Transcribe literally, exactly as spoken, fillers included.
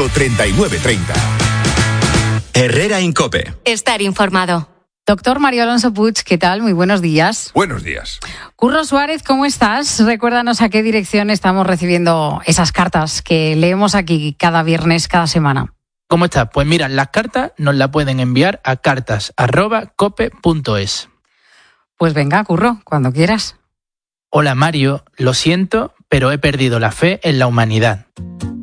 cuatro, treinta y nueve, treinta. Herrera Incope. Estar informado. Doctor Mario Alonso Puig, ¿qué tal? Muy buenos días. Buenos días. Curro Suárez, ¿cómo estás? Recuérdanos a qué dirección estamos recibiendo esas cartas que leemos aquí cada viernes, cada semana. ¿Cómo estás? Pues mira, las cartas nos las pueden enviar a cartas arroba cope punto es. Pues venga, Curro, cuando quieras. Hola Mario, lo siento, pero he perdido la fe en la humanidad.